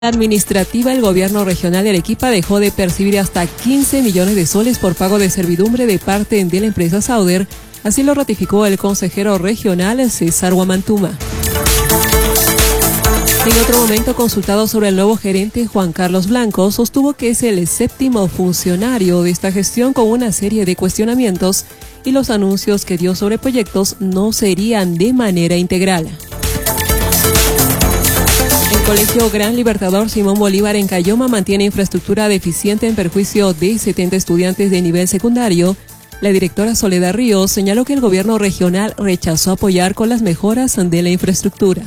Administrativa, el gobierno regional de Arequipa dejó de percibir hasta 15 millones de soles por pago de servidumbre de parte de la empresa Sauder, así lo ratificó el consejero regional César Huamantuma. En otro momento, consultado sobre el nuevo gerente, Juan Carlos Blanco sostuvo que es el séptimo funcionario de esta gestión con una serie de cuestionamientos y los anuncios que dio sobre proyectos no serían de manera integral. El Colegio Gran Libertador Simón Bolívar en Cayoma mantiene infraestructura deficiente en perjuicio de 70 estudiantes de nivel secundario. La directora Soledad Ríos señaló que el gobierno regional rechazó apoyar con las mejoras de la infraestructura.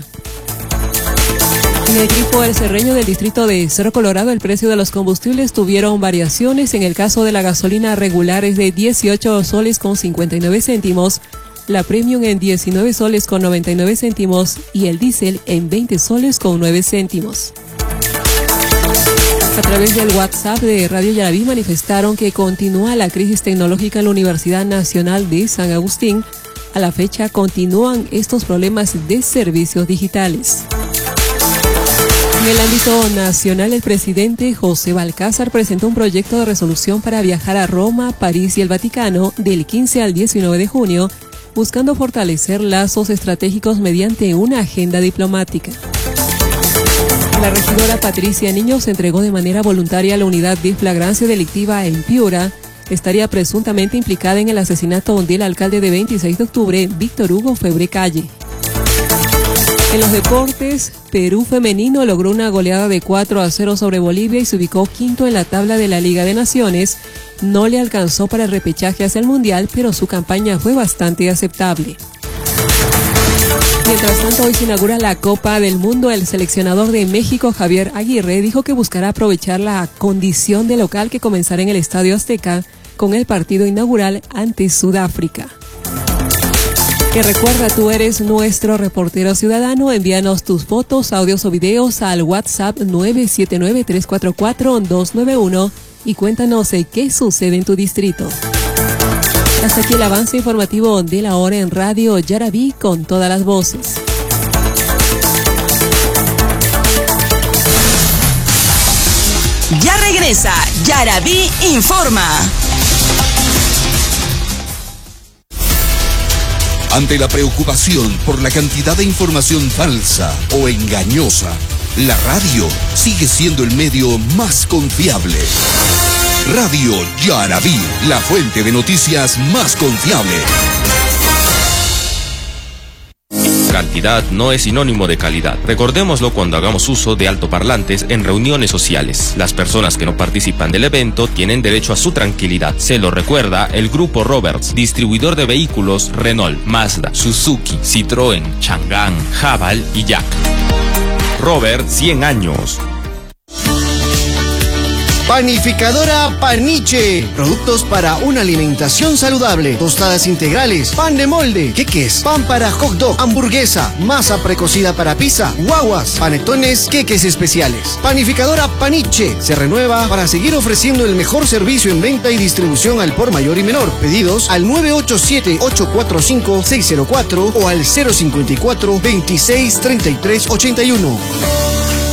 En el Grifo El Cerreño del distrito de Cerro Colorado, el precio de los combustibles tuvieron variaciones. En el caso de la gasolina regular es de 18 soles con 59 céntimos, la premium en 19 soles con 99 céntimos y el diésel en 20 soles con 9 céntimos. A través del WhatsApp de Radio Yaraví manifestaron que continúa la crisis tecnológica en la Universidad Nacional de San Agustín. A la fecha continúan estos problemas de servicios digitales. En el ámbito nacional, el presidente José Balcázar presentó un proyecto de resolución para viajar a Roma, París y el Vaticano del 15 al 19 de junio, buscando fortalecer lazos estratégicos mediante una agenda diplomática. La regidora Patricia Niño se entregó de manera voluntaria a la unidad de flagrancia delictiva en Piura. Estaría presuntamente implicada en el asesinato del alcalde de 26 de octubre, Víctor Hugo Febre Calle. En los deportes, Perú femenino logró una goleada de 4-0 sobre Bolivia y se ubicó quinto en la tabla de la Liga de Naciones. No le alcanzó para el repechaje hacia el Mundial, pero su campaña fue bastante aceptable. Mientras tanto, hoy se inaugura la Copa del Mundo. El seleccionador de México, Javier Aguirre, dijo que buscará aprovechar la condición de local que comenzará en el Estadio Azteca con el partido inaugural ante Sudáfrica. Que recuerda, tú eres nuestro reportero ciudadano. Envíanos tus fotos, audios o videos al WhatsApp 979-344-291 y cuéntanos qué sucede en tu distrito. Hasta aquí el avance informativo de la hora en Radio Yaraví con todas las voces. Ya regresa Yaraví Informa. Ante la preocupación por la cantidad de información falsa o engañosa, la radio sigue siendo el medio más confiable. Radio Yaraví, la fuente de noticias más confiable. Cantidad no es sinónimo de calidad. Recordémoslo cuando hagamos uso de altoparlantes en reuniones sociales. Las personas que no participan del evento tienen derecho a su tranquilidad. Se lo recuerda el Grupo Roberts, distribuidor de vehículos Renault, Mazda, Suzuki, Citroën, Chang'an, Haval y Jack. Robert, 100 años. Panificadora Paniche. Productos para una alimentación saludable. Tostadas integrales, pan de molde, queques, pan para hot dog, hamburguesa, masa precocida para pizza, guaguas, panetones, queques especiales. Panificadora Paniche se renueva para seguir ofreciendo el mejor servicio en venta y distribución al por mayor y menor. Pedidos al 987-845-604 o al 054-263381.